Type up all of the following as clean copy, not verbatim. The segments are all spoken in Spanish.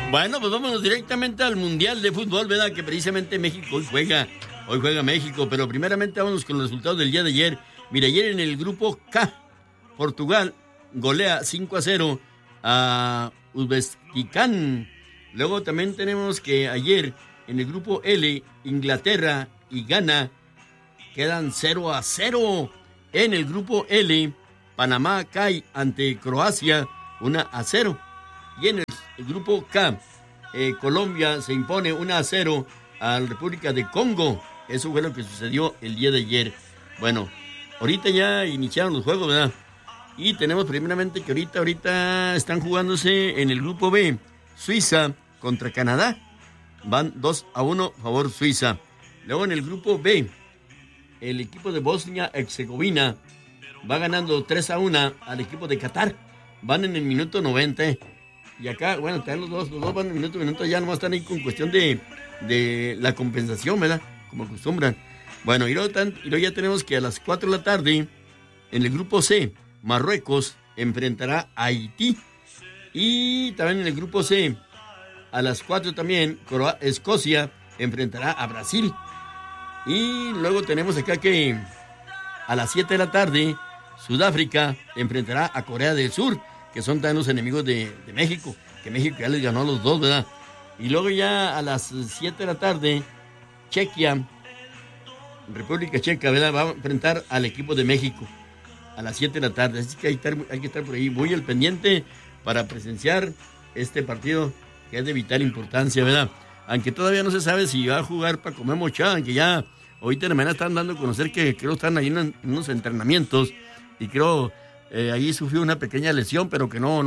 Bueno, pues vámonos directamente al Mundial de Fútbol, ¿verdad? Que precisamente México hoy juega México, pero primeramente vámonos con los resultados del día de ayer. Mira, ayer en el grupo K, Portugal golea 5-0 a Uzbekistán. Luego también tenemos que ayer en el grupo L, Inglaterra y Ghana quedan 0-0. En el grupo L, Panamá cae ante Croacia 1-0. Y en el grupo K, Colombia se impone 1-0 a la República de Congo. Eso fue lo que sucedió el día de ayer. Bueno, ahorita ya iniciaron los juegos, ¿verdad? Y tenemos primeramente que ahorita están jugándose en el grupo B, Suiza contra Canadá. Van 2-1 a favor Suiza. Luego en el grupo B, el equipo de Bosnia-Herzegovina va ganando 3-1 al equipo de Qatar. Van en el minuto 90. Y acá, bueno, están los dos van en el minuto, ya nomás están ahí con cuestión de la compensación, ¿verdad? Como acostumbran. Bueno, y luego ya tenemos que a las 4 de la tarde, en el grupo C, Marruecos enfrentará a Haití. Y también en el grupo C, a las 4 también, Escocia enfrentará a Brasil. Y luego tenemos acá que a las 7 de la tarde, Sudáfrica enfrentará a Corea del Sur, que son también los enemigos de México, que México ya les ganó a los dos, ¿verdad? Y luego ya a las 7 de la tarde, Chequia, República Checa, ¿verdad? Va a enfrentar al equipo de México a las 7 de la tarde. Así que hay que estar por ahí muy al pendiente para presenciar este partido que es de vital importancia, ¿verdad? Aunque todavía no se sabe si va a jugar Paco Memo Ochoa, aunque ya ahorita en la mañana están dando a conocer que creo están ahí en unos entrenamientos y creo ahí sufrió una pequeña lesión, pero que no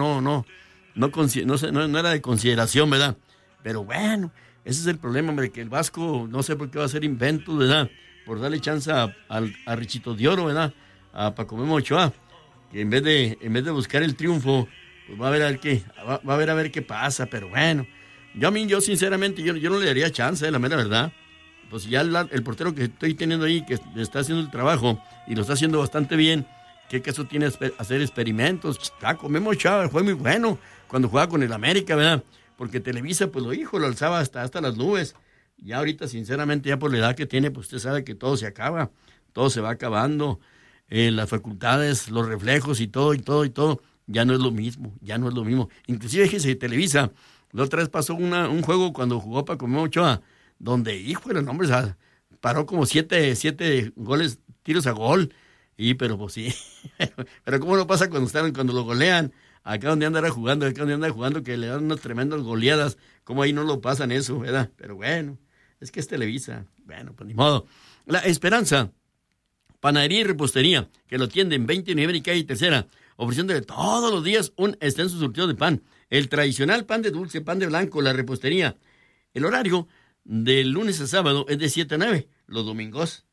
era de consideración, ¿verdad? Pero bueno, ese es el problema, hombre, que el Vasco no sé por qué va a hacer inventos, ¿verdad? Por darle chance a Richito de Oro, ¿verdad? A Paco Memo Ochoa, que en vez de buscar el triunfo, pues va a ver qué pasa, pero bueno, yo sinceramente, yo no le daría chance, la mera verdad. Pues ya el portero que estoy teniendo ahí, que está haciendo el trabajo y lo está haciendo bastante bien, ¿qué caso tiene hacer experimentos? Paco Memo Ochoa fue muy bueno cuando jugaba con el América, ¿verdad? Porque Televisa, pues lo alzaba hasta las nubes. Ya ahorita, sinceramente, ya por la edad que tiene, pues usted sabe que todo se acaba, todo se va acabando, las facultades, los reflejos y todo, ya no es lo mismo. Inclusive, fíjese, Televisa, la otra vez pasó un juego cuando jugó Paco Memo Ochoa, donde, híjole, el hombre paró como 7 goles, tiros a gol, pero pues sí, pero ¿cómo no pasa cuando lo golean? Acá donde anda jugando, que le dan unas tremendas goleadas, como ahí no lo pasan eso, ¿verdad? Pero bueno, es que es Televisa, bueno, pues ni modo. La Esperanza, panadería y repostería, que lo atienden 29 y calle Tercera, ofreciéndole todos los días un extenso surtido de pan, el tradicional pan de dulce, pan de blanco, la repostería. El horario de lunes a sábado es de 7 a 9, los domingos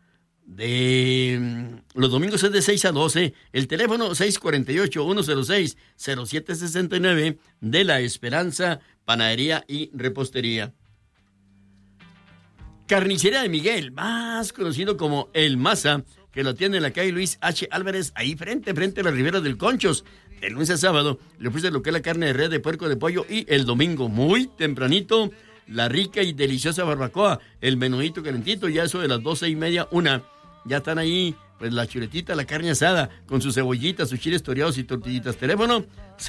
es de 6 a 12. El teléfono 648-106-0769 de La Esperanza, panadería y repostería. Carnicería de Miguel, más conocido como El Maza, que lo atiende en la calle Luis H. Álvarez, ahí frente a la Ribera del Conchos. De lunes a sábado le ofrece lo que es la carne de res, de puerco, de pollo, y el domingo, muy tempranito, la rica y deliciosa barbacoa, el menudito calentito, ya eso de las 12:30, 1. Ya están ahí, pues la chuletita, la carne asada, con sus cebollitas, sus chiles toreados y tortillitas. Teléfono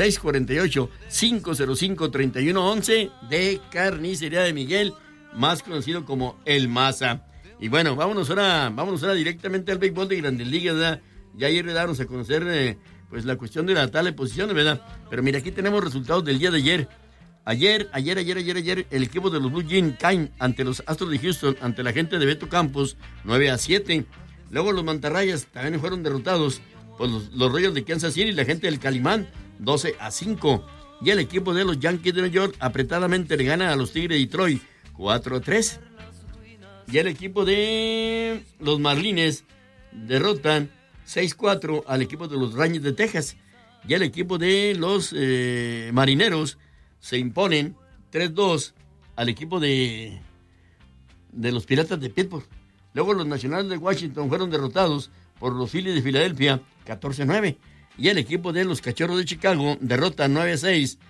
648-505-3111 de Carnicería de Miguel, más conocido como El Maza. Y bueno, vámonos ahora directamente al béisbol de Grandes Ligas, ¿verdad? Ya ayer le damos a conocer pues la cuestión de la tabla de posiciones, ¿verdad? Pero mira, aquí tenemos resultados del día de ayer. Ayer, el equipo de los Blue Jays caen ante los Astros de Houston, ante la gente de Beto Campos, 9-7. Luego los Mantarrayas también fueron derrotados por los Reyes de Kansas City, la gente del Calimán, 12-5. Y el equipo de los Yankees de Nueva York apretadamente le gana a los Tigres de Detroit, 4-3. Y el equipo de los Marlins derrotan 6-4 al equipo de los Rangers de Texas. Y el equipo de los Marineros se imponen 3-2 al equipo de los Piratas de Pittsburgh. Luego los Nacionales de Washington fueron derrotados por los Phillies de Filadelfia, 14-9. Y el equipo de los Cachorros de Chicago derrota 9-6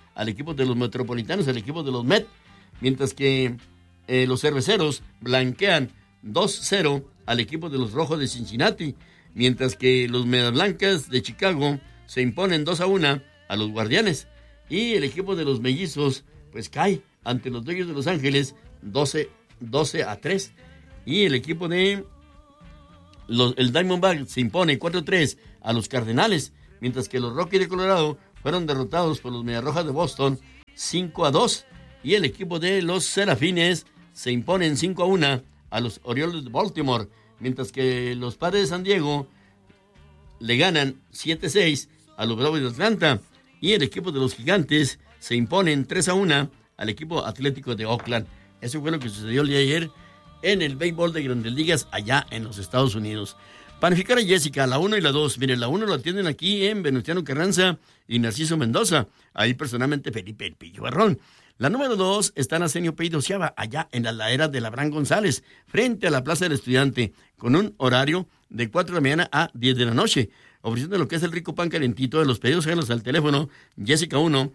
al equipo de los Metropolitanos, al equipo de los Met, mientras que los Cerveceros blanquean 2-0 al equipo de los Rojos de Cincinnati, mientras que los Medias Blancas de Chicago se imponen 2-1 a los Guardianes, y el equipo de los Mellizos pues cae ante los Dodgers de Los Ángeles 12-3, y el equipo de el Diamondback se impone 4-3 a los Cardenales, mientras que los Rockies de Colorado fueron derrotados por los Mediarrojas de Boston 5-2, y el equipo de los Serafines se imponen 5-1 a los Orioles de Baltimore, mientras que los Padres de San Diego le ganan 7-6 a los Bravos de Atlanta, y el equipo de los Gigantes se imponen 3-1 al equipo Atlético de Oakland. Eso fue lo que sucedió el día de ayer en el béisbol de Grandes Ligas allá en los Estados Unidos. Panificar a Jessica, la 1 y la 2. Miren, la 1 lo atienden aquí en Venustiano Carranza y Narciso Mendoza. Ahí personalmente Felipe El Pillo Barrón. La número 2 está en Arsenio P. Doceava, allá en la ladera de Abraham González, frente a la Plaza del Estudiante, con un horario de 4 de la mañana a 10 de la noche, ofreciendo lo que es el rico pan calentito. De los pedidos, háganlos al teléfono Jessica 1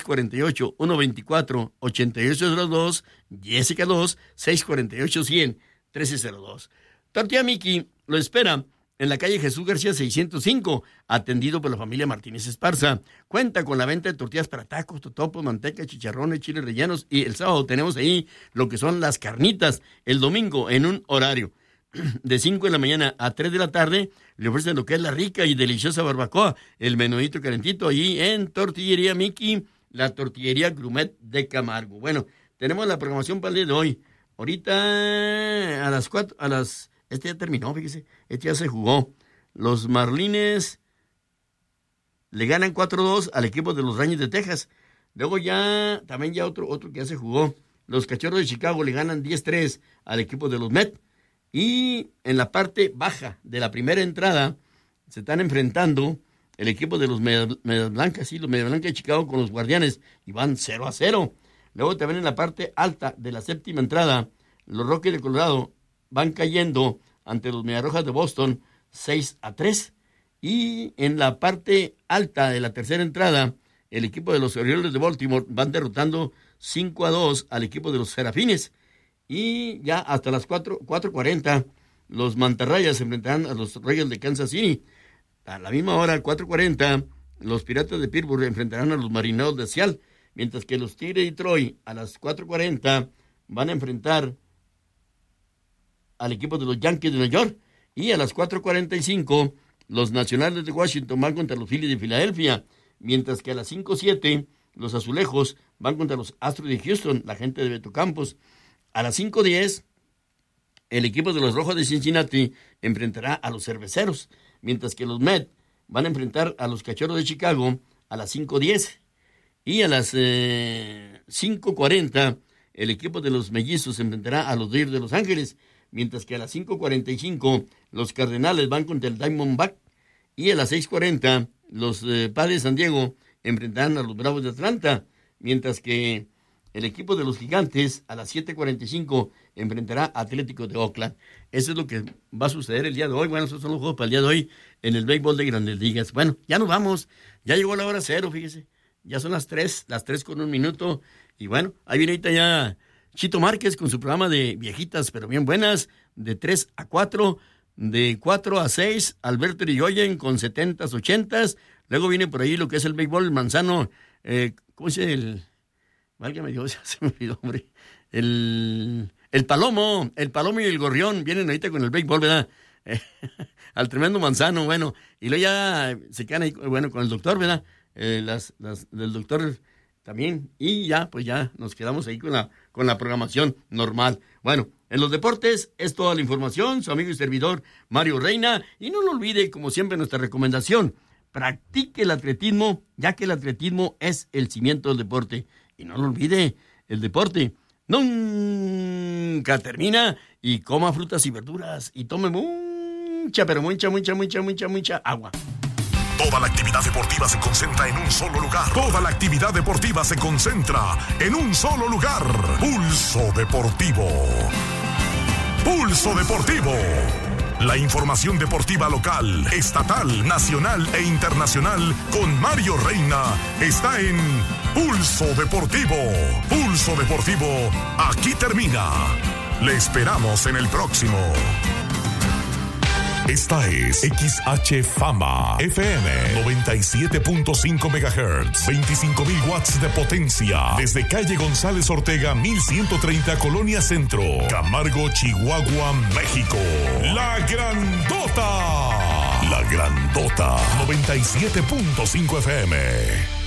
648-124-8802, Jessica 2 648-100-1302. Tortilla Miki lo espera en la calle Jesús García 605, atendido por la familia Martínez Esparza. Cuenta con la venta de tortillas para tacos, totopos, manteca, chicharrones, chiles rellenos, y el sábado tenemos ahí lo que son las carnitas. El domingo, en un horario de 5 de la mañana a 3 de la tarde, le ofrecen lo que es la rica y deliciosa barbacoa, el menudito calentito, allí en Tortillería Miki, la tortillería Grumet de Camargo. Bueno, tenemos la programación para el día de hoy. Ahorita a las 4, este ya terminó, fíjese, este ya se jugó. Los Marlines le ganan 4-2 al equipo de los Rangers de Texas. Luego también otro que ya se jugó. Los Cachorros de Chicago le ganan 10-3 al equipo de los Mets. Y en la parte baja de la primera entrada se están enfrentando el equipo de los Medias Blancas, sí, los Medias Blancas de Chicago con los Guardianes, y van 0-0. Luego también en la parte alta de la séptima entrada, los Rockies de Colorado van cayendo ante los Mediarrojas de Boston 6-3. Y en la parte alta de la tercera entrada, el equipo de los Orioles de Baltimore van derrotando 5-2 al equipo de los Serafines. Y ya hasta las 4:40, los Mantarrayas se enfrentarán a los Royals de Kansas City. A la misma hora, 4:40, los Piratas de Pittsburgh enfrentarán a los Marineros de Seattle, mientras que los Tigres de Detroit a las 4:40 van a enfrentar al equipo de los Yankees de Nueva York, y a las 4:45 los Nacionales de Washington van contra los Phillies de Filadelfia, mientras que a las 5:07 los Azulejos van contra los Astros de Houston, la gente de Beto Campos. A las 5:10 el equipo de los Rojos de Cincinnati enfrentará a los Cerveceros, mientras que los Mets van a enfrentar a los Cachorros de Chicago a las 5:10. Y a las 5:40 el equipo de los Mellizos se enfrentará a los Dodgers de Los Ángeles, mientras que a las 5:45 los Cardenales van contra el Diamondback, y a las 6:40 los Padres de San Diego enfrentarán a los Bravos de Atlanta, mientras que el equipo de los Gigantes a las 7:45 enfrentará a Atlético de Oakland. Eso es lo que va a suceder el día de hoy. Bueno, esos son los juegos para el día de hoy en el béisbol de Grandes Ligas. Bueno, ya nos vamos. Ya llegó la hora cero, fíjese. Ya son las 3:01. Y bueno, ahí viene ahorita ya Chito Márquez con su programa de viejitas, pero bien buenas, de 3 a 4, de 4 a 6, Alberto Irigoyen con 70s, 80s. Luego viene por ahí lo que es el béisbol, el Manzano, ¿cómo se dice? Válgame Dios, ya se me olvidó, hombre. El Palomo y el Gorrión vienen ahorita con el béisbol, ¿verdad? Al tremendo Manzano, bueno. Y luego ya se quedan ahí, bueno, con el doctor, ¿verdad? Las del doctor también. Y ya, pues ya nos quedamos ahí con la programación normal. Bueno, en los deportes es toda la información. Su amigo y servidor, Mario Reina. Y no lo olvide, como siempre, nuestra recomendación. Practique el atletismo, ya que el atletismo es el cimiento del deporte. Y no lo olvide, el deporte nunca termina, y coma frutas y verduras y tome mucha agua. Toda la actividad deportiva se concentra en un solo lugar. Toda la actividad deportiva se concentra en un solo lugar. Pulso Deportivo. Pulso Deportivo. La información deportiva local, estatal, nacional e internacional con Mario Reina está en Pulso Deportivo. Pulso Deportivo, aquí termina. Le esperamos en el próximo. Esta es XH Fama FM 97.5 MHz, 25,000 watts de potencia, desde calle González Ortega 1130, Colonia Centro, Camargo, Chihuahua, México. La Grandota 97.5 FM.